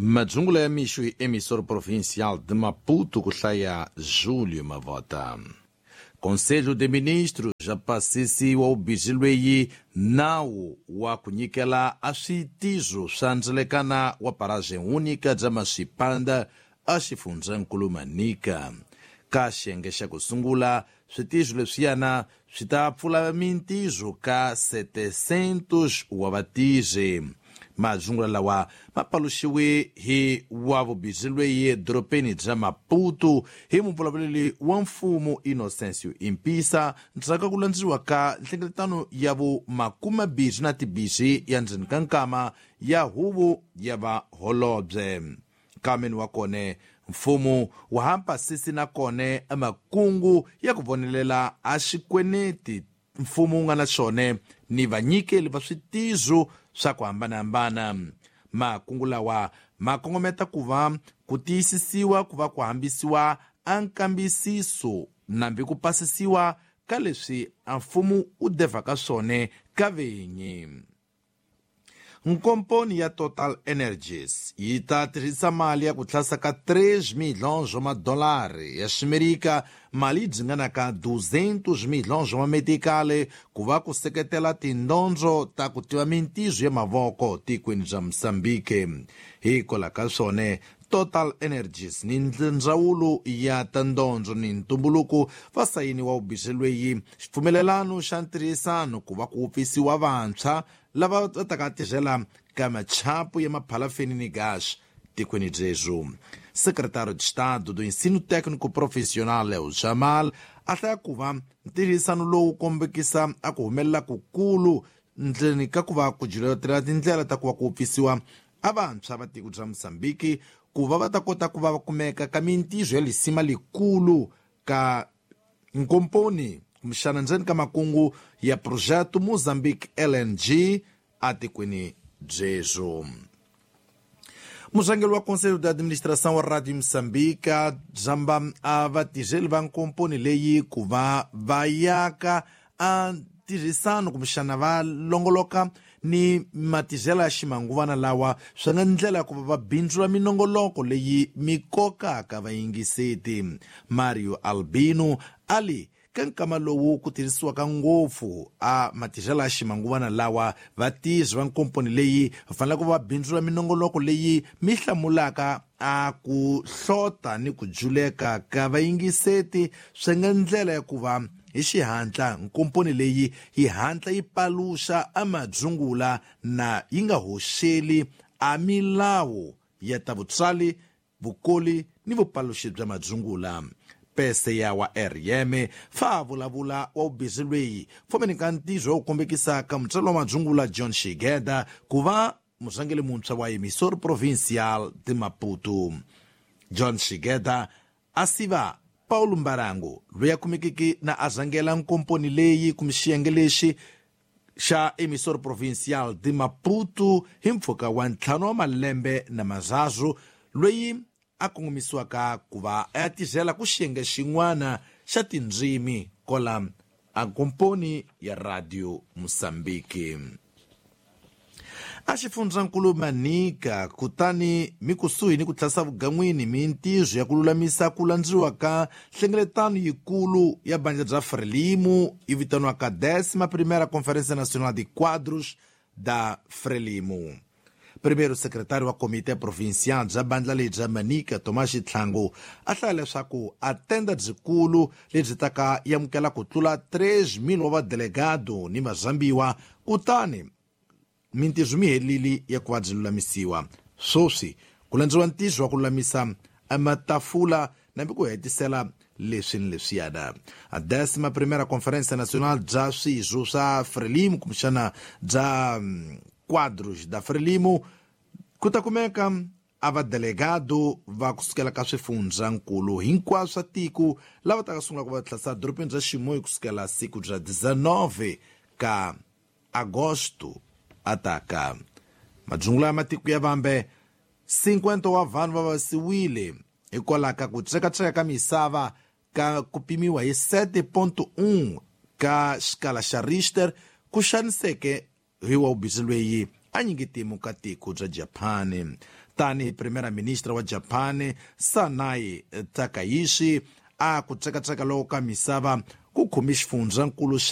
Majungula ya misho e emissor provincial de Maputo kuhlaya Júlio Mavota. Conselho de Ministros já passisi wa ubizilweyi nawu wa kunyikela aswitizo shanzelekana wa paragem única za masipanda axifundzakulu manika. Kaxenge xa kusungula switizo leswiyana swi ta pfula mintizo ka 700 wa vatize. Majungula lawa mapaluxiwe hi wa vubizilweyi edorobeni bya Maputo hi muvulavuleli wa mfumo Inocêncio Impisa ndzhaku ku landziwa ka nhlengeletano ya vu makumabirhi na tibirhi ya ndzeni ka nkama ya huvo ya vaholobye. Kameni wa kone mfumo wa hampasisi na kone makungu ya ku vonelela a xikweneti mfumo wu nga na xone ni vanyikeli va switizo swa ku hambanahambana. Makungu lawa ma kongometa ku va ku tiyisisiwa ku va ku hambisiwa a nkambisiso nambi ku pasisiwa ka leswi a mfumo wu devhaka swone ka venyi. Nkomponi ya Total Energies yi ta tirhisa mali ya ku tlhasa ka 3 milhões wa madolari ya ximerika, mali yi dzinganaka 200 milhões wa metikale ku va ku seketela tindondzo ta ku tiva mintizo ya mavoko tikweni bya Mosambike. Hikola ka swone Total Energies ni ndzawulo ya ta ndondzo ni ntumbuluko va sayiniwa ubizilweyi xipfumelelano xa ntirhisano ku va ku wupfisiwa vantshwa lava va taka tirhela ka machapo ya maphalafeni ni gas tikweni byezu. Secretário de Estado do Ensino Técnico Profissional Leo Jamal a hlaya ku va ntirhisano lowu kombekisa a ku humelela kukulu ndleni ka ku va ku jiletela tindlela ta ku va ku wupfisiwa a vantshwa va tiko bya Mosambiki ku va va ta kota ku va va kumeka ka mintizo ya lisima likulu ka nkomponi kumixana ndzeni ka makungu ya projeto Mozambique LNG a tikweni byezu. Muzangeli wa Conselho de Administração wa Rádio Moçambique dzamba a vatirheli va nkomponi leyi ku va va yaka a tirhisano kumixana va longoloka ni matirhelo ya ximanguvana lawa swi nga ndlela ya ku va va bindzula minongoloko leyi mi kokaka vayingiseti. Mario Albino ali ka nkama lowu ku tirhisiwaka ngopfu a matirhelo ya ximanguvana lawa vatirhi va nkomponi leyi va fanele ku va bindzula minongoloko leyi mi hlamulaka a ku hlota ni ku juleka ka vayingiseti swi nga ndlela ya ku va hi xihatla nkomponi leyi yi hatla yi paluxa a madzungula na yi nga hoxeli a milawu ya ta vutswali, vukoli ni vupaluxi bya madzungula. Pese ya wa RM fa vulavula wa ubizilweyi fomeni ka ntizo wa ku kombekisa ka mutswali wa madzungula John Shigeda ku va muzangeli muntshwa wa emissor provincial de Maputo. John Shigeda a siva Paulo Mbarango loyi a kumekeke na a zangela nkomponi leyi kumbe xiyenge lexi xa emissor provincial de Maputo hi mpfhuka wa 5 wa malembe na mazazu, loyi a kongomisiwaka ku va a ya tirhela ku xiyenge xin'wana xa tindzimi kola a nkomponi ya Radio Moçambique. A xifundzankulu Manika kutani mi kusuhi ni ku tlhasa vugan'wini mintizo ya ku lulamisa ku landziwa ka nhlengeletano yikulu ya bandla bya Frelimo yi vitaniwaka 11ª Conferência Nacional de Quadros da Frelimo. Primeiro secretário wa Comitê Provincial bya bandla leyi bya Manika Tomás Tlhango a hlaya leswaku a tenda byikulu lebyi taka yamukela ku tlula 3,000 wa vadelegado ni vazambiwa kutani mintizo mi helili ya ku va byi lulamisiwa. Swoswi ku landziwa ntizo wa ku lulamisa matafula nambi ku hetisela leswi ni leswiyana. A 11ª Conferência Nacional bya swizo swa Frelimo kumixana bya quadros da Frelimo ku ta kumeka a vadelegado va kusukela ka swifundzankulu hinkwaswo swa tiko lava ta ka sungula ku va tlhasa dorobeni bya Ximoyi kusukela siku bya 19 ka agosto ataka. Madzungula ya matiko ya vambe 50 wa vanhu va vasiwile hikwalaho ka ku tsekatsheka ka misava ka ku pimiwa hi 7.1 ka xikala xa Richter ku xaniseke hi wa ubizilweyi a nyingitimu ka tiko bya Japani. Tanihi primeira-ministra wa Japani Sanae Takaishi a ku tsekatseka loko ka misava ku khomi xifundzankulu